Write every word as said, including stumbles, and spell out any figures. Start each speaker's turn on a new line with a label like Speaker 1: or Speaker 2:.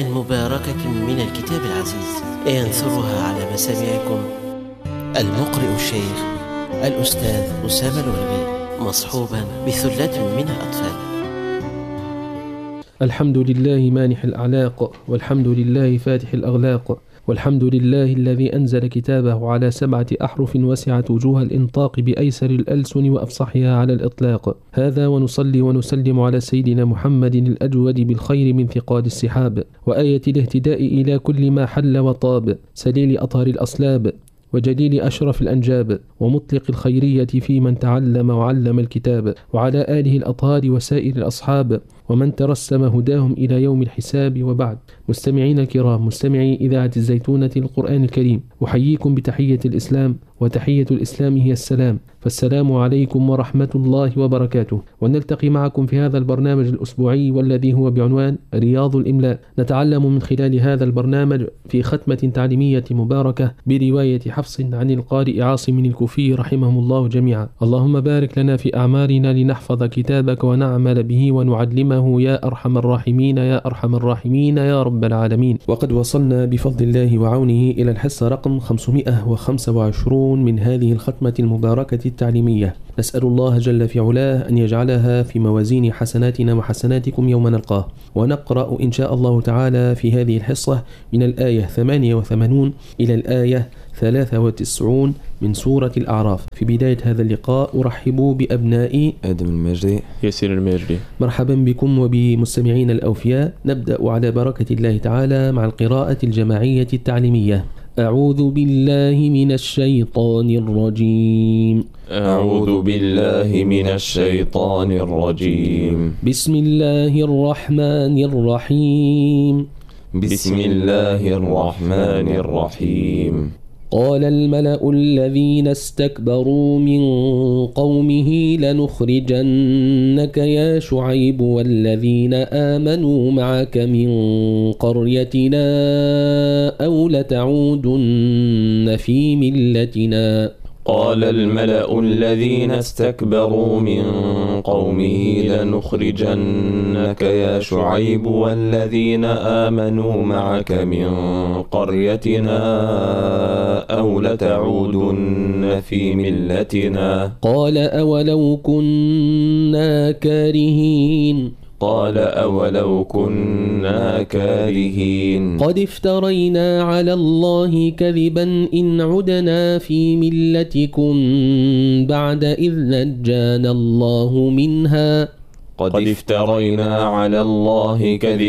Speaker 1: مباركة من الكتاب العزيز ينثرها على مسامعكم المقرئ الشيخ الأستاذ أسامة الولغي مصحوبا بثلة من الأطفال.
Speaker 2: الحمد لله مانح الأعلاق، والحمد لله فاتح الأغلاق، والحمد لله الذي أنزل كتابه على سبعة أحرف وسعت وجوه الإنطاق بأيسر الألسن وأفصحها على الإطلاق. هذا ونصلي ونسلم على سيدنا محمد الأجود بالخير من ثقال السحاب، وآية الاهتداء إلى كل ما حل وطاب، سليل أطهر الأصلاب، وجليل أشرف الأنجاب، ومطلق الخيرية في من تعلم وعلم الكتاب، وعلى آله الأطهار وسائر الأصحاب ومن ترسم هداهم إلى يوم الحساب. وبعد، مستمعين الكرام، مستمعي إذاعة الزيتونة القرآن الكريم، أحييكم بتحية الإسلام، وتحية الإسلام هي السلام، فالسلام عليكم ورحمة الله وبركاته. ونلتقي معكم في هذا البرنامج الأسبوعي والذي هو بعنوان رياض الإملاء. نتعلم من خلال هذا البرنامج في ختمة تعليمية مباركة برواية حفص عن القارئ عاصم الكوفي رحمهم الله جميعا. اللهم بارك لنا في أعمارنا لنحفظ كتابك ونعمل به ونعلمه يا أرحم الراحمين يا أرحم الراحمين يا رب العالمين. وقد وصلنا بفضل الله وعونه إلى الحصة رقم خمسمائة وخمسة وعشرين من هذه الختمة المباركة التعليمية. نسأل الله جل في علاه أن يجعلها في موازين حسناتنا وحسناتكم يوم نلقاه. ونقرأ إن شاء الله تعالى في هذه الحصة من الآية ثمانية وثمانين إلى الآية ثلاثة وتسعون من سورة الأعراف. في بداية هذا اللقاء أرحب بأبنائي
Speaker 3: آدم المجدي،
Speaker 4: ياسين المجدي.
Speaker 2: مرحبا بكم وبمستمعين الأوفياء. نبدأ على بركة الله تعالى مع القراءة الجماعية التعليمية. أعوذ بالله من الشيطان الرجيم.
Speaker 3: أعوذ بالله من الشيطان الرجيم.
Speaker 2: بسم الله الرحمن الرحيم.
Speaker 3: بسم الله الرحمن الرحيم.
Speaker 2: قال الملأ الذين استكبروا من قومه لنخرجنك يا شعيب والذين آمنوا معك من قريتنا أو لتعودن في ملتنا.
Speaker 3: قال الملأ الذين استكبروا من قومه لنخرجنك يا شعيب والذين آمنوا معك من قريتنا أو لتعودن في ملتنا.
Speaker 2: قال أولو كنا كارهين.
Speaker 3: قال أولو كنا كارهين.
Speaker 2: قد افترينا على الله كذبا إن عدنا في ملتكم بعد إذ نجانا الله منها.
Speaker 3: قد افترينا على الله كذبا